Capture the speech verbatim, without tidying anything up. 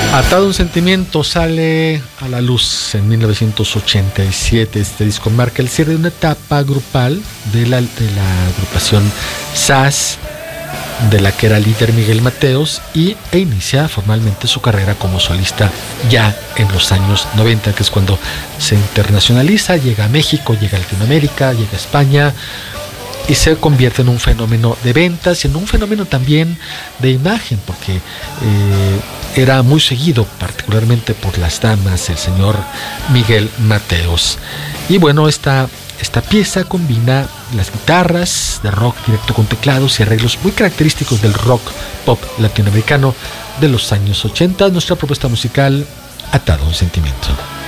Atado a un sentimiento sale a la luz en mil novecientos ochenta y siete. Este disco marca el cierre de una etapa grupal de la, de la agrupación S A S, de la que era líder Miguel Mateos, y, e inicia formalmente su carrera como solista ya en los años noventa, que es cuando se internacionaliza, llega a México, llega a Latinoamérica, llega a España, y se convierte en un fenómeno de ventas y en un fenómeno también de imagen, porque eh, era muy seguido, particularmente por las damas, el señor Miguel Mateos. Y bueno, esta, esta pieza combina las guitarras de rock directo con teclados y arreglos muy característicos del rock pop latinoamericano de los años ochenta. Nuestra propuesta musical, Atado a un sentimiento.